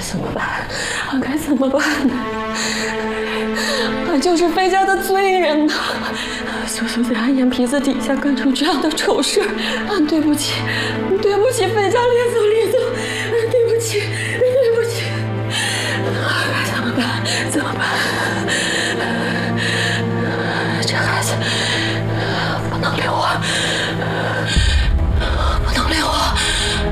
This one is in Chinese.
怎么办？俺该怎么办呢？俺就是费家的罪人呐！叔叔在俺眼皮子底下干出这样的丑事，俺对不起费家列祖